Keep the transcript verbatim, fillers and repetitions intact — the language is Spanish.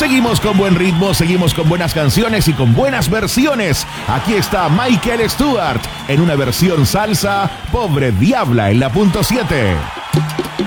Seguimos con buen ritmo, seguimos con buenas canciones y con buenas versiones. Aquí está Michael Stewart en una versión salsa, Pobre Diabla en la punto siete.